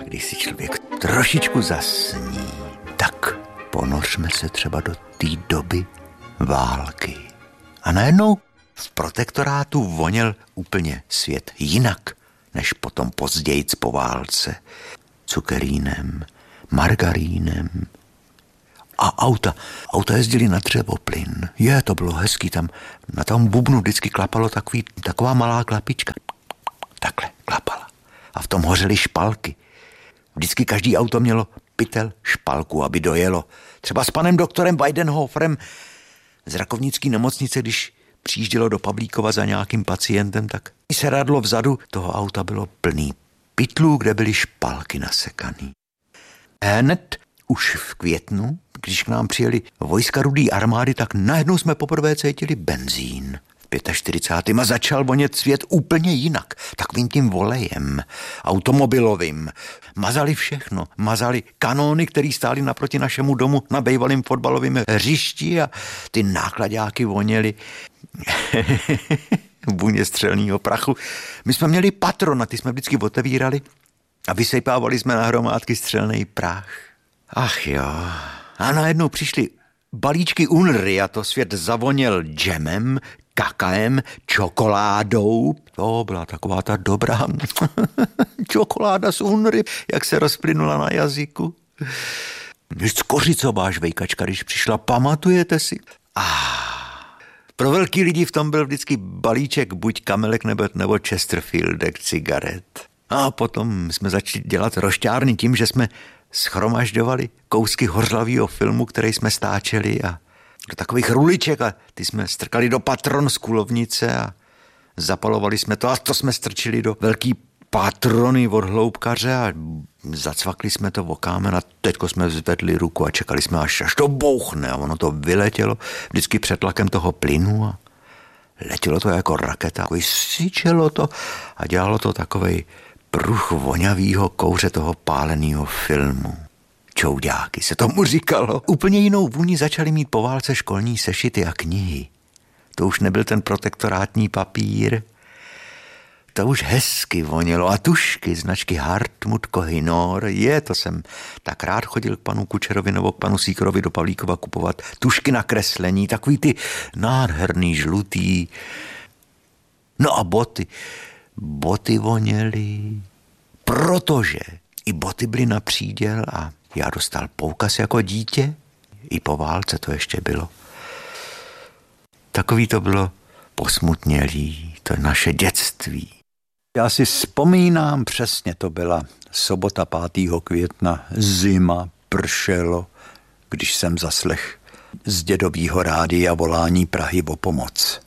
když si člověk trošičku zasní, tak ponořme se třeba do té doby války. A najednou v protektorátu voněl úplně svět jinak, než potom později po válce. Cukerínem, margarínem a auta jezdili na dřevoplyn. To bylo hezký, tam na tom bubnu vždycky klapalo taková malá klapička. Takhle klapala. A v tom hořely špalky. Vždycky každý auto mělo pytel špalku, aby dojelo. Třeba s panem doktorem Weidenhoferem z rakovnické nemocnice, když přijíždělo do Pavlíkova za nějakým pacientem, tak sedadlo vzadu toho auta bylo plný pytlů, kde byly špalky nasekaný. Hned už v květnu, když k nám přijeli vojska Rudé armády, tak najednou jsme poprvé cítili benzín. V 45. a začal vonět svět úplně jinak. Takovým tím volejem, automobilovým. Mazali všechno. Mazali kanóny, které stály naproti našemu domu na bejvalém fotbalovém hřišti a ty nákladáky voněly vůně střelného prachu. My jsme měli patron a ty jsme vždycky otevírali a vysejpávali jsme na hromádky střelný prach. Ach jo. A najednou přišly balíčky UNRY a to svět zavoněl džemem, kakaem, čokoládou. To byla taková ta dobrá čokoláda z UNRY, jak se rozplynula na jazyku. Skořicová žvejkačka, když přišla, pamatujete si? Pro velký lidi v tom byl vždycky balíček buď Kamelek nebo Chesterfieldek cigaret. A potom jsme začali dělat rošťárny tím, že jsme schromažďovali kousky hořlavého filmu, který jsme stáčeli a do takových ruliček a ty jsme strkali do patron z kulovnice a zapalovali jsme to a to jsme strčili do velký patrony od hloubkaře a zacvakli jsme to vokámen a teďko jsme zvedli ruku a čekali jsme, až to bouchne a ono to vyletělo vždycky před tlakem toho plynu a letělo to jako raketa, syčelo to a dělalo to takovej pruch voňavýho kouře toho pálenýho filmu. Čouďáky se tomu říkalo. Úplně jinou vůni začaly mít po válce školní sešity a knihy. To už nebyl ten protektorátní papír. To už hezky vonělo a tušky značky Hartmut Kohinor. To jsem tak rád chodil k panu Kučerovi nebo k panu Síkorovi do Pavlíkova kupovat tušky na kreslení, takový ty nádherný žlutý. No a boty. Boty voněly, protože i boty byly na příděl a já dostal poukaz jako dítě. I po válce to ještě bylo. Takový to bylo posmutnělý, to je naše dětství. Já si vzpomínám přesně, to byla sobota 5. května, zima, pršelo, když jsem zaslech z dědovýho rádia volání Prahy o pomoc.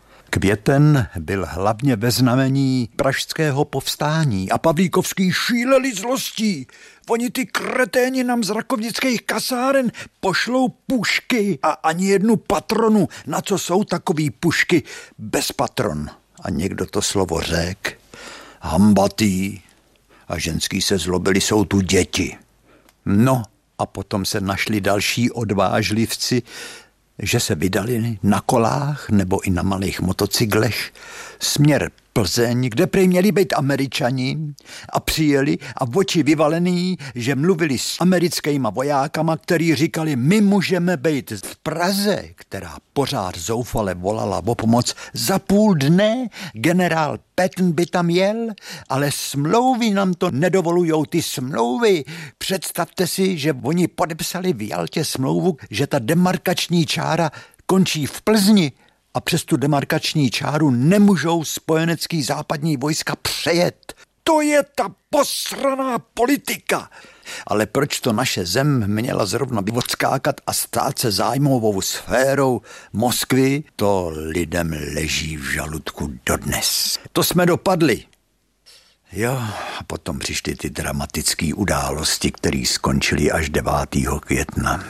Květen byl hlavně ve znamení pražského povstání a Pavlíkovský šíleli zlostí. Oni ty kreténi nám z rakovnických kasáren pošlou pušky a ani jednu patronu. Na co jsou takový pušky bez patron? A někdo to slovo řek. Hambatý. A ženský se zlobili, jsou tu děti. No a potom se našli další odvážlivci, že se vydali na kolách nebo i na malých motocyklech směr Plzeň, kde prej měli být Američani a přijeli a v oči vyvalený, že mluvili s americkýma vojákama, který říkali, my můžeme být v Praze, která pořád zoufale volala o pomoc. Za půl dne generál Patton by tam jel, ale smlouvy nám to nedovolujou, ty smlouvy. Představte si, že oni podepsali v Jaltě smlouvu, že ta demarkační čára končí v Plzni, a přes tu demarkační čáru nemůžou spojenecký západní vojska přejet. To je ta posraná politika. Ale proč to naše zem měla zrovna odskákat a stát se zájmovou sférou Moskvy, to lidem leží v žaludku dodnes. To jsme dopadli. Jo, a potom přišly ty dramatické události, které skončily až 9. května.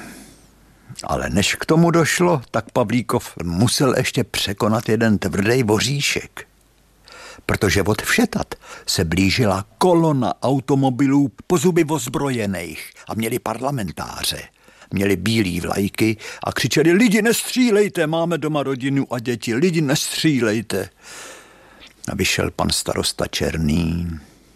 Ale než k tomu došlo, tak Pavlíkov musel ještě překonat jeden tvrdý voříšek. Protože od Všetat se blížila kolona automobilů po zuby ozbrojených a měli parlamentáře. Měli bílý vlajky a křičeli, lidi nestřílejte, máme doma rodinu a děti, lidi nestřílejte. A vyšel pan starosta Černý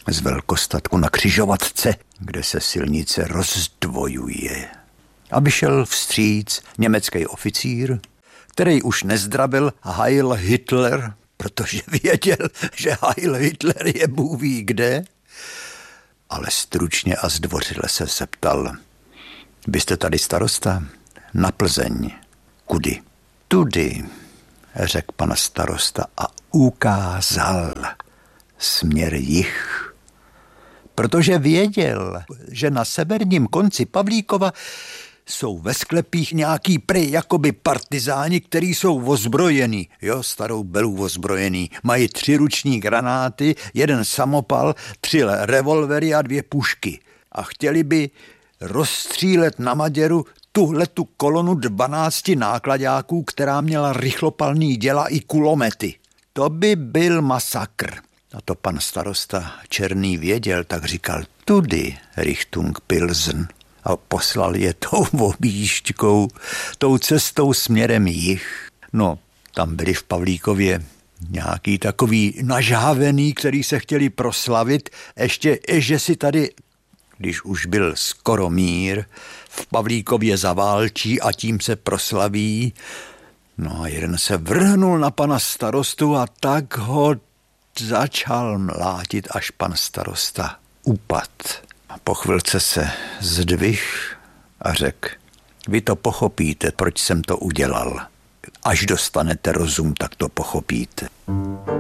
z velkostatku na křižovatce, kde se silnice rozdvojuje. Aby šel vstříc německý oficír, který už nezdravil Heil Hitler, protože věděl, že Heil Hitler je Bůh ví kde, ale stručně a zdvořile se zeptal: byste tady starosta? Na Plzeň. Kudy? Tudy, řekl pan starosta a ukázal směr jih. Protože věděl, že na severním konci Pavlíkova jsou ve sklepích nějaký prej jakoby partizáni, který jsou ozbrojený, starou belu ozbrojený. Mají 3 ruční granáty, 1 samopal, 3 revolvery a 2 pušky. A chtěli by rozstřílet na Maděru tuhletu kolonu 12 nákladáků, která měla rychlopalný děla i kulomety. To by byl masakr. A to pan starosta Černý věděl, tak říkal: tudy, Richtung Pilsen. A poslal je tou objížďkou, tou cestou směrem jih. No, tam byli v Pavlíkově nějaký takový nažávený, který se chtěli proslavit, ještě, že si tady, když už byl skoro mír, v Pavlíkově zaválčí a tím se proslaví. No a jeden se vrhnul na pana starostu a tak ho začal mlátit, až pan starosta upad. A po chvilce se zdvih a řekl: vy to pochopíte, proč jsem to udělal. Až dostanete rozum, tak to pochopíte.